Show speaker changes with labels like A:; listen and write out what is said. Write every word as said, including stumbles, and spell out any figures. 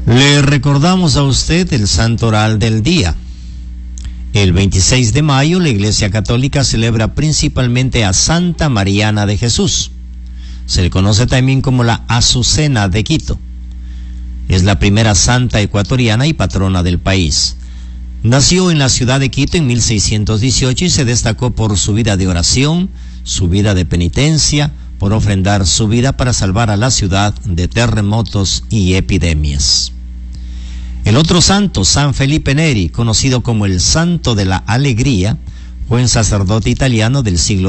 A: Le recordamos a usted el santo oral del día. El veintiséis de mayo la Iglesia Católica celebra principalmente a Santa Mariana de Jesús. Se le conoce también como la Azucena de Quito. Es la primera santa ecuatoriana y patrona del país. Nació en la ciudad de Quito en mil seiscientos dieciocho y se destacó por su vida de oración, su vida de penitencia, por ofrendar su vida para salvar a la ciudad de terremotos y epidemias. El otro santo, San Felipe Neri, conocido como el Santo de la Alegría, fue un sacerdote italiano del siglo